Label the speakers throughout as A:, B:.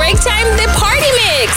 A: Break Time de Party Mix.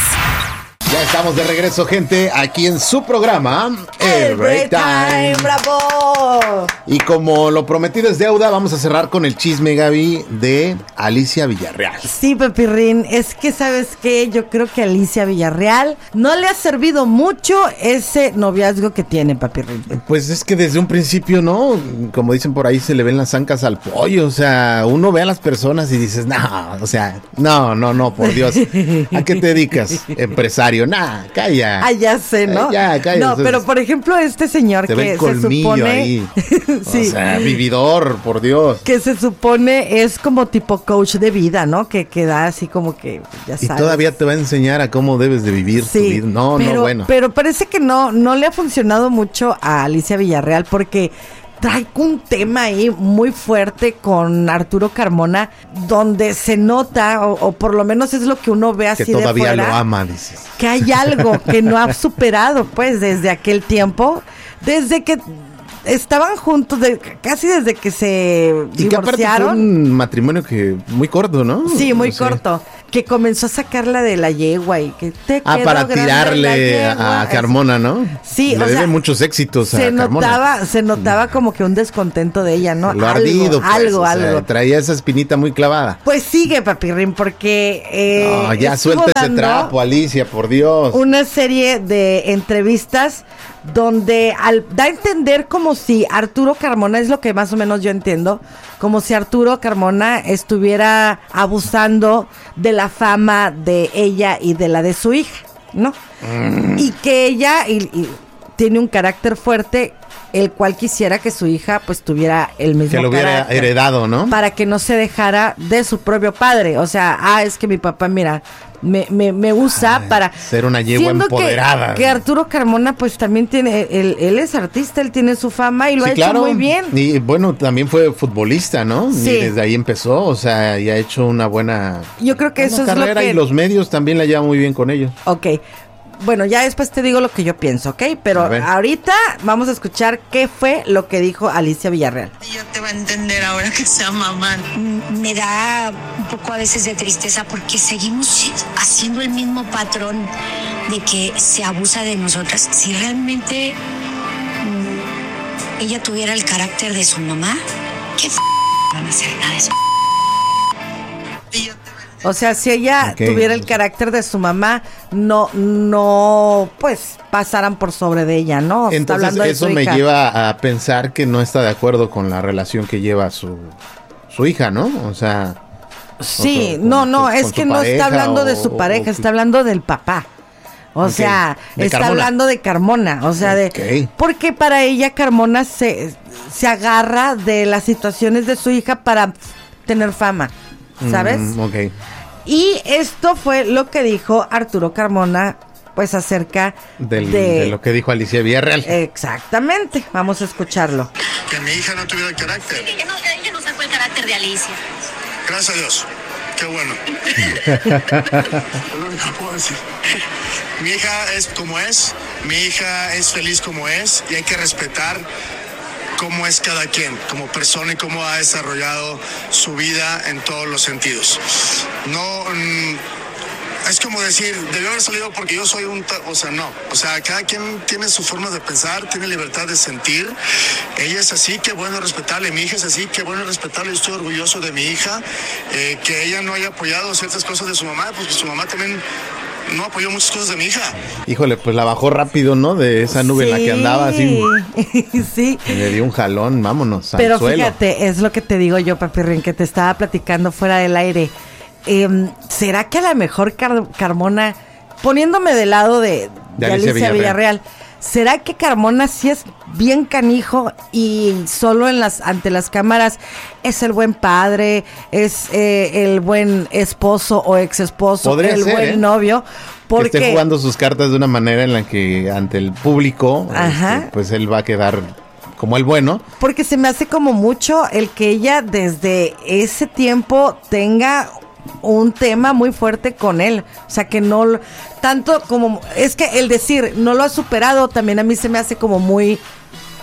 B: Ya estamos de regreso, gente, aquí en su programa,
C: El Break Time. ¡Bravo!
B: Y como lo prometido es deuda, vamos a cerrar con el chisme, Gaby, de Alicia Villarreal.
C: Sí, Pepirrín, es que ¿sabes qué? Yo creo que a Alicia Villarreal no le ha servido mucho ese noviazgo que tiene, Pepirrín.
B: Pues es que desde un principio, ¿no? Como dicen por ahí, se le ven las ancas al pollo. O sea, uno ve a las personas y dices, no, o sea, no, por Dios. ¿A qué te dedicas, empresario? Nah, calla.
C: Ah, ya sé, ¿no?
B: Ya, calla.
C: No, pero por ejemplo, este señor
B: te
C: que
B: ve el
C: se supone...
B: ahí.
C: Sí.
B: O sea, vividor, por Dios.
C: Que se supone es como tipo coach de vida, ¿no? Que da así como que, ya sabes.
B: Y todavía te va a enseñar a cómo debes de vivir tu vida. No, bueno.
C: Pero parece que no le ha funcionado mucho a Alicia Villarreal porque trae un tema ahí muy fuerte con Arturo Carmona, donde se nota, o por lo menos es lo que uno ve así de fuera.
B: Que todavía lo ama, dices.
C: Que hay algo que no ha superado, pues, desde aquel tiempo, desde que estaban juntos, casi desde que se
B: y
C: divorciaron.
B: Que aparte fue un matrimonio que muy corto, ¿no?
C: Sí, muy corto. Que comenzó a sacarla de la yegua y que te quedó
B: para
C: grande
B: tirarle a Carmona, ¿no?
C: Sí,
B: le debe muchos éxitos a Carmona.
C: Se notaba como que un descontento de ella, ¿no?
B: Lo ardido, pues,
C: algo.
B: Sea, traía esa espinita muy clavada.
C: Pues sigue, Papirrín, porque
B: ya suelta ese trapo, Alicia, por Dios.
C: Una serie de entrevistas donde da a entender como si Arturo Carmona, es lo que más o menos yo entiendo, como si Arturo Carmona estuviera abusando de la fama de ella y de la de su hija, ¿no? Y que ella y tiene un carácter fuerte, el cual quisiera que su hija pues tuviera el mismo carácter.
B: Que lo hubiera heredado, ¿no?
C: Para que no se dejara de su propio padre. O sea, es que mi papá, mira, me usa para
B: ser una yegua empoderada.
C: Que Arturo Carmona pues también tiene, él es artista, él tiene su fama y lo ha hecho muy bien.
B: Y bueno, también fue futbolista, ¿no?
C: Sí.
B: Y desde ahí empezó, o sea, y ha hecho una buena
C: Yo creo que eso
B: carrera,
C: es lo que...
B: y los medios también la llevan muy bien con ellos.
C: Ok. Bueno, ya después te digo lo que yo pienso, ¿ok? Pero ahorita vamos a escuchar qué fue lo que dijo Alicia Villarreal.
D: Ella te va a entender ahora que sea mamá.
E: Me da un poco a veces de tristeza porque seguimos haciendo el mismo patrón de que se abusa de nosotras. Si realmente ella tuviera el carácter de su mamá, ¿qué van a hacer nada de eso?
C: O sea, si ella tuviera el carácter de su mamá, no, pues, pasaran por sobre de ella, ¿no?
B: Entonces eso me lleva a pensar que no está de acuerdo con la relación que lleva su hija, ¿no? O sea...
C: Sí, es que no está hablando de su pareja, está hablando del papá. O sea, está hablando de Carmona, o sea, porque para ella Carmona se agarra de las situaciones de su hija para tener fama. ¿Sabes? Y esto fue lo que dijo Arturo Carmona, pues acerca
B: de lo que dijo Alicia Villarreal.
C: Exactamente, vamos a escucharlo.
D: Que mi hija no tuviera el carácter.
E: Sí, que no sacó el carácter de Alicia.
D: Gracias a Dios. Qué bueno. Es lo único que puedo decir. Mi hija es como es, mi hija es feliz como es y hay que respetar cómo es cada quien, como persona y cómo ha desarrollado su vida en todos los sentidos. Es como decir, debió haber salido porque yo soy cada quien tiene su forma de pensar, tiene libertad de sentir. Ella es así, qué bueno respetarle. Mi hija es así, qué bueno respetarle. Yo estoy orgulloso de mi hija, que ella no haya apoyado ciertas cosas de su mamá, porque su mamá también no apoyó muchas cosas de mi hija.
B: Híjole, pues la bajó rápido, ¿no? De esa nube en la que andaba así.
C: Sí.
B: Le dio un jalón, vámonos al
C: Pero
B: suelo.
C: Fíjate, es lo que te digo yo, Papirrín, que te estaba platicando fuera del aire. ¿Será que a lo mejor Carmona, poniéndome del lado de Alicia Villarreal, ¿será que Carmona sí es bien canijo y solo ante las cámaras es el buen padre, es el buen esposo o ex esposo, el buen novio? Porque
B: que esté jugando sus cartas de una manera en la que ante el público, pues él va a quedar como el bueno. Porque
C: se me hace como mucho el que ella desde ese tiempo tenga un tema muy fuerte con él, o sea que no tanto como, es que el decir no lo ha superado también a mí se me hace como muy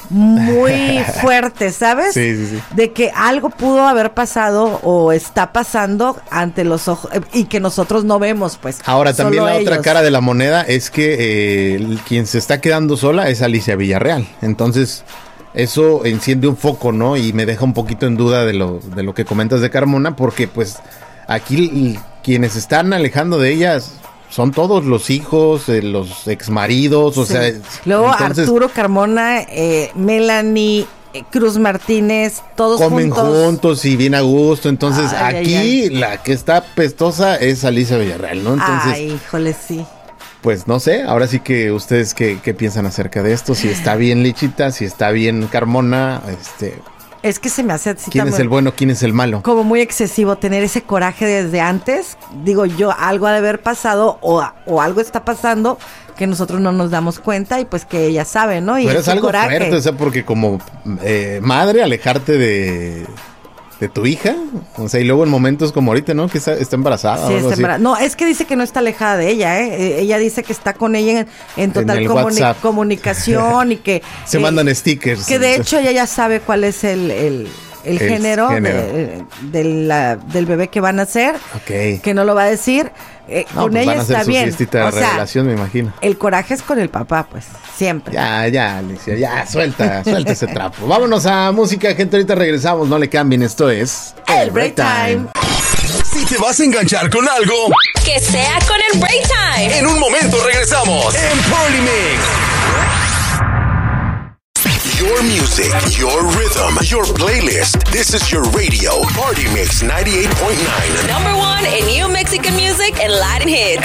C: muy fuerte, ¿sabes?
B: Sí.
C: De que algo pudo haber pasado o está pasando ante los ojos y que nosotros no vemos, pues.
B: Ahora, también la
C: ellos.
B: otra cara de la moneda es que quien se está quedando sola es Alicia Villarreal. Entonces, eso enciende un foco, ¿no? Y me deja un poquito en duda de lo que comentas de Carmona, porque pues aquí quienes están alejando de ellas son todos los hijos, los exmaridos, o sea...
C: Luego entonces, Arturo Carmona, Melanie, Cruz Martínez, todos
B: comen juntos y bien a gusto. Entonces, aquí la que está pestosa es Alicia Villarreal, ¿no? Entonces,
C: híjole, sí.
B: Pues no sé, ahora sí que ustedes qué piensan acerca de esto, si está bien Lichita, si está bien Carmona,
C: Es que se me hace así.
B: ¿Quién es el bueno, quién es el malo?
C: Como muy excesivo tener ese coraje desde antes. Digo yo, algo ha de haber pasado o algo está pasando que nosotros no nos damos cuenta y pues que ella sabe, ¿no? Y
B: pero es algo fuerte, o sea, porque como madre alejarte de tu hija, o sea, y luego en momentos como ahorita, ¿no? Que está embarazada.
C: Sí, está embarazada. No, es que dice que no está alejada de ella, ¿eh? Ella dice que está con ella en total comunicación y que...
B: Se mandan stickers.
C: Que de hecho ella ya sabe cuál es el género del bebé que van a hacer, que no lo va a decir. Con
B: pues
C: ella
B: van a
C: está
B: hacer
C: bien.
B: Su fiestita de revelación, me imagino.
C: El coraje es con el papá, pues, siempre.
B: Ya, Alicia, ya, suelta ese trapo. Vámonos a música, gente, ahorita regresamos, no le cambien, esto es
C: El Break Time.
F: Si te vas a enganchar con algo,
A: que sea con el Break Time.
F: En un momento regresamos en Party Mix. Your music, your rhythm, your playlist. This is your radio, Party Mix 98.9.
A: Number 1 in new Mexican music and Latin hits.